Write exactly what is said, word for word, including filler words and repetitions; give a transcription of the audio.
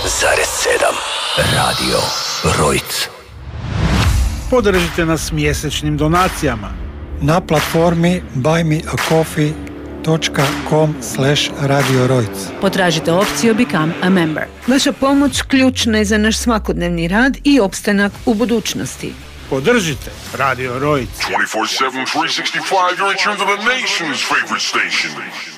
zarez sedam. Radio Rojc. Podržite nas mjesečnim donacijama na platformi buy me a coffee dot com slash radio rojc. Potražite opciju Become a Member. Vaša pomoć ključna je za naš svakodnevni rad i opstanak u budućnosti. Podržite Radio Rojc. twenty-four seven, three sixty-five, you're in tune to the nation's favorite station.